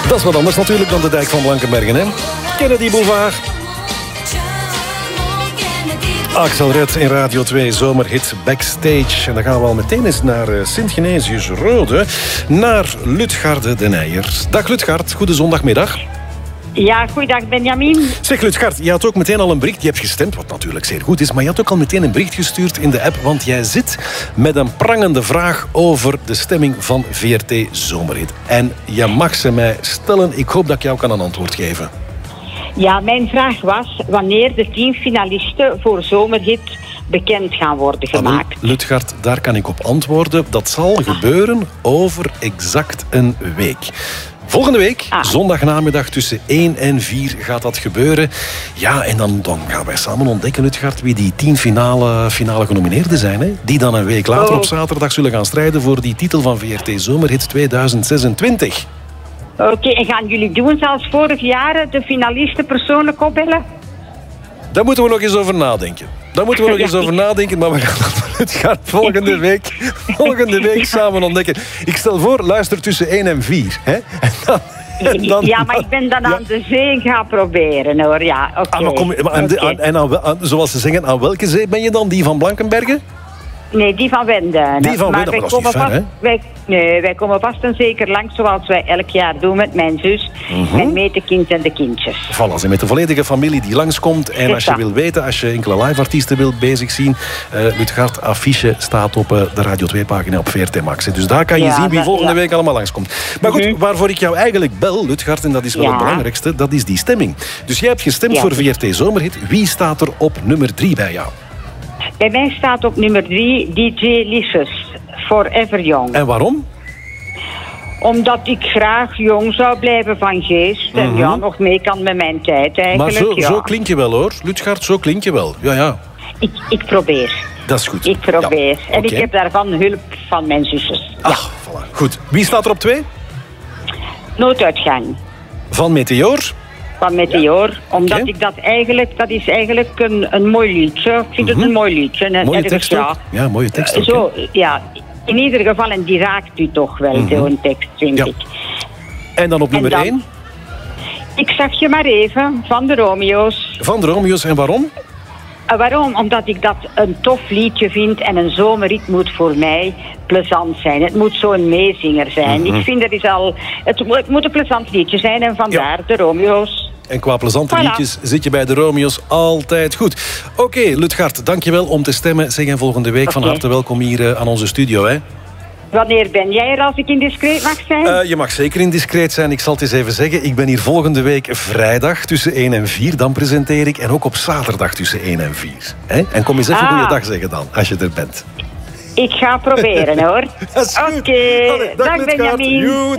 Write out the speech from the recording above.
Dat is wat anders natuurlijk dan de dijk van Blankenbergen, hè? Kennedy Boulevard. Axel Red in Radio 2 zomerhit Backstage. En dan gaan we al meteen eens naar Sint-Genesius-Rode. Naar Lutgarde de Nijer. Dag Lutgard, goede zondagmiddag. Ja, goeiedag Benjamin. Zeg Lutgard, je had ook meteen al een bericht. Je hebt gestemd, wat natuurlijk zeer goed is. Maar je had ook al meteen een bericht gestuurd in de app. Want jij zit met een prangende vraag over de stemming van VRT Zomerhit. En je mag ze mij stellen. Ik hoop dat ik jou kan een antwoord geven. Ja, mijn vraag was wanneer de 10 finalisten voor Zomerhit bekend gaan worden gemaakt. Lutgard, daar kan ik op antwoorden. Dat zal gebeuren over exact een week. Volgende week, zondagnamiddag tussen 1 en 4 gaat dat gebeuren. Ja, en dan gaan wij samen ontdekken, Lutgard, wie die 10 finale genomineerden zijn. Hè? Die dan een week later op zaterdag zullen gaan strijden voor die titel van VRT Zomerhit 2026. Oké, en gaan jullie doen zoals vorig jaar de finalisten persoonlijk opbellen? Daar moeten we nog eens over nadenken. Maar we gaan het gaat volgende week samen ontdekken. Ik stel voor, luister tussen 1 en 4. Hè? Ja, maar ik ben dan aan de zee gaan proberen, hoor. Ja, oké. Zoals ze zeggen, aan welke zee ben je dan? Die van Blankenbergen? Nee, die van Wenden. Die van Wenden, maar dat is niet ver, hè? Wij komen vast en zeker langs, zoals wij elk jaar doen met mijn zus. Met Metekind en de kindjes. Voilà, met de volledige familie die langskomt. En als je wil weten, als je enkele live-artiesten wilt bezig zien, Lutgard, affiche staat op de Radio 2-pagina op VRT Max. Dus daar kan je zien wie volgende week allemaal langskomt. Maar goed, waarvoor ik jou eigenlijk bel, Lutgard, en dat is wel het belangrijkste, dat is die stemming. Dus jij hebt gestemd voor VRT Zomerhit. Wie staat er op nummer 3 bij jou? Bij mij staat op nummer 3 DJ Licious, Forever Young. En waarom? Omdat ik graag jong zou blijven van geest. En ja, nog mee kan met mijn tijd eigenlijk. Maar zo klink je wel, hoor. Lutgard, zo klink je wel. Ja. Ik probeer. Dat is goed. Ik probeer. Ja. En ik heb daarvan hulp van mijn zusjes. Ach, voilà. Goed. Wie staat er op 2? Nooduitgang. Van Meteor? Van Meteor, omdat ik dat is eigenlijk een mooi liedje. Ik vind het een mooi liedje. Mooie tekst ook. Ja, mooie tekst ook. Zo, ja, in ieder geval, en die raakt u toch wel, zo'n tekst, vind ik. En dan op nummer 1? Ik zag je maar even, van de Romeo's. Van de Romeo's, en waarom? Waarom? Omdat ik dat een tof liedje vind en een zomerrit moet voor mij plezant zijn. Het moet zo'n meezinger zijn. Ik vind het moet een plezant liedje zijn en vandaar de Romeo's. En qua plezante liedjes zit je bij de Romeo's altijd goed. Oké, Lutgard, dankjewel om te stemmen. Zeg, en volgende week van harte welkom hier aan onze studio, hè? Wanneer ben jij er als ik indiscreet mag zijn? Je mag zeker indiscreet zijn. Ik zal het eens even zeggen. Ik ben hier volgende week vrijdag tussen 1 en 4. Dan presenteer ik. En ook op zaterdag tussen 1 en 4. En kom eens even goeiedag zeggen dan, als je er bent. Ik ga proberen, hoor. Oké, dag Benjamin.